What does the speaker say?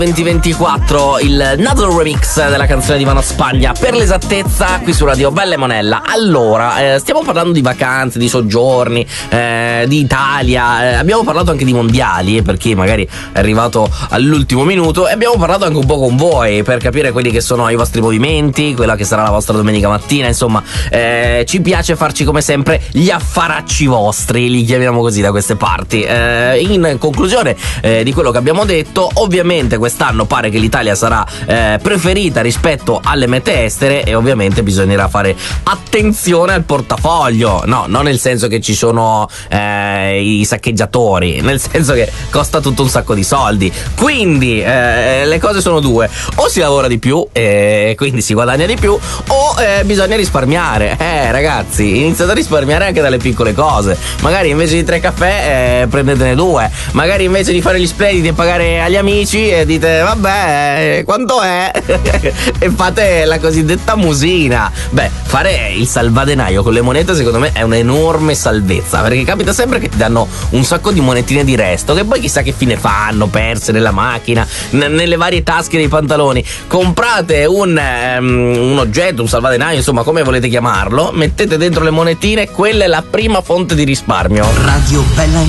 2024, il Nadal remix della canzone di Vano Spagna, per l'esattezza qui su Radio Bella e Monella. Allora, stiamo parlando di vacanze, di soggiorni, di Italia, abbiamo parlato anche di mondiali, per chi magari è arrivato all'ultimo minuto, e abbiamo parlato anche un po' con voi per capire quelli che sono i vostri movimenti, quella che sarà la vostra domenica mattina. Insomma, ci piace farci come sempre gli affaracci vostri, li chiamiamo così da queste parti. In conclusione di quello che abbiamo detto, ovviamente quest'anno pare che l'Italia sarà preferita rispetto alle mete estere, e ovviamente bisognerà fare attenzione al portafoglio. No, non nel senso che ci sono i saccheggiatori, nel senso che costa tutto un sacco di soldi. Quindi le cose sono due: o si lavora di più e quindi si guadagna di più, o bisogna risparmiare. Ragazzi, iniziate a risparmiare anche dalle piccole cose. Magari invece di 3 caffè prendetene 2. Magari invece di fare gli splendidi e pagare agli amici, dite vabbè, quanto è? E fate la cosiddetta musina. Beh, fare il salvadenaio con le monete secondo me è un'enorme salvezza, perché capita sempre che ti danno un sacco di monetine di resto, che poi chissà che fine fanno, perse nella macchina, nelle varie tasche dei pantaloni. Comprate un oggetto, un salvadenaio, insomma come volete chiamarlo, mettete dentro le monetine, quella è la prima fonte di risparmio. Radio Bella